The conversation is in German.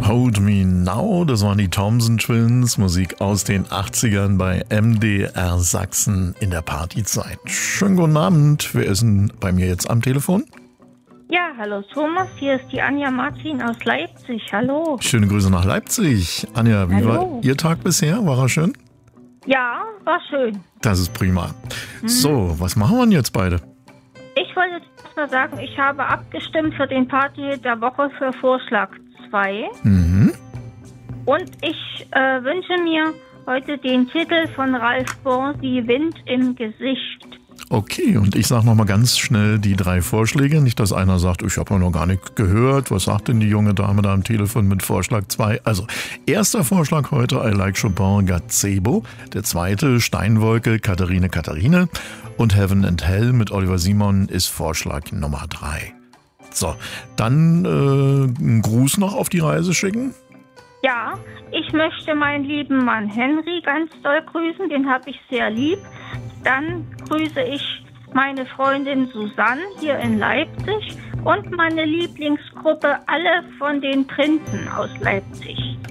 Hold Me Now, das waren die Thompson Twins, Musik aus den 80ern bei MDR Sachsen in der Partyzeit. Schönen guten Abend, wer ist denn bei mir jetzt am Telefon? Ja, hallo Thomas, hier ist die Anja Martin aus Leipzig, hallo. Schöne Grüße nach Leipzig. Anja, wie war Ihr Tag bisher? War er schön? Ja, war schön. Das ist prima. So, was machen wir denn jetzt beide? Ich wollte erst mal sagen, ich habe abgestimmt für den Party der Woche für Vorschlag 2. Und ich wünsche mir heute den Titel von Ralf Bonsi, Wind im Gesicht. Okay, und ich sage nochmal ganz schnell die 3 Vorschläge. Nicht, dass einer sagt, ich habe noch gar nicht gehört. Was sagt denn die junge Dame da am Telefon mit Vorschlag 2? Also, erster Vorschlag heute, I Like Chopin, Gazebo. Der zweite, Steinwolke, Katharine. Und Heaven and Hell mit Oliver Simon ist Vorschlag Nummer 3. So, dann einen Gruß noch auf die Reise schicken. Ja, ich möchte meinen lieben Mann Henry ganz doll grüßen, den habe ich sehr lieb. Dann grüße ich meine Freundin Susanne hier in Leipzig und meine Lieblingsgruppe, alle von den Prinzen aus Leipzig.